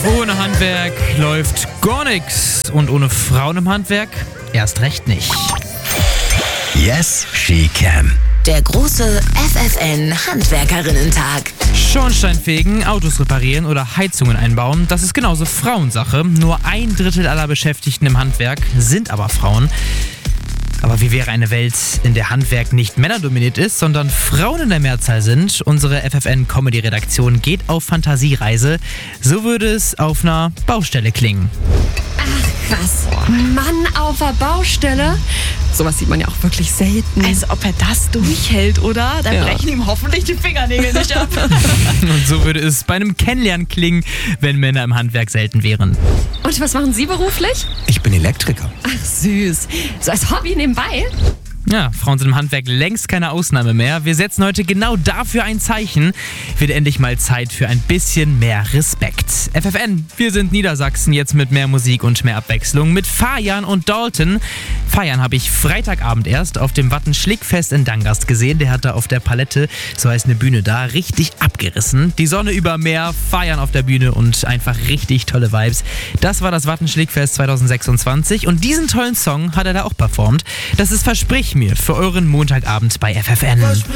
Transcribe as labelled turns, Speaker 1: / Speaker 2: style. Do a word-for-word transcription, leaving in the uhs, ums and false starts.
Speaker 1: Ohne Handwerk läuft gar nichts. Und ohne Frauen im Handwerk erst recht nicht.
Speaker 2: Yes, she can.
Speaker 3: Der große F F N Handwerkerinnentag.
Speaker 1: Schornstein fegen, Autos reparieren oder Heizungen einbauen, das ist genauso Frauensache. Nur ein Drittel aller Beschäftigten im Handwerk sind aber Frauen. Aber wie wäre eine Welt, in der Handwerk nicht männerdominiert ist, sondern Frauen in der Mehrzahl sind? Unsere F F N-Comedy-Redaktion geht auf Fantasiereise. So würde es auf einer Baustelle klingen.
Speaker 4: Ach krass. Mann auf der Baustelle. Sowas sieht man ja auch wirklich selten.
Speaker 5: Also ob er das durchhält, oder? Dann
Speaker 4: Ja.
Speaker 5: brechen ihm hoffentlich die Fingernägel nicht ab.
Speaker 1: Und so würde es bei einem Kennenlernen klingen, wenn Männer im Handwerk selten wären.
Speaker 4: Und was machen Sie beruflich?
Speaker 2: Ich bin Elektriker.
Speaker 4: Ach süß. So als Hobby nebenbei?
Speaker 1: Ja, Frauen sind im Handwerk längst keine Ausnahme mehr. Wir setzen heute genau dafür ein Zeichen. Wird endlich mal Zeit für ein bisschen mehr Respekt. F F N, wir sind Niedersachsen, jetzt mit mehr Musik und mehr Abwechslung. Mit Fajan und Dalton. Fajan habe ich Freitagabend erst auf dem Watten-Schlickfest in Dangast gesehen. Der hat da auf der Palette, so heißt eine Bühne da, richtig abgerissen. Die Sonne über Meer, Fajan auf der Bühne und einfach richtig tolle Vibes. Das war das Watten-Schlickfest zwanzig sechsundzwanzig und diesen tollen Song hat er da auch performt. Das ist Versprich mir für euren Montagabend bei F F N.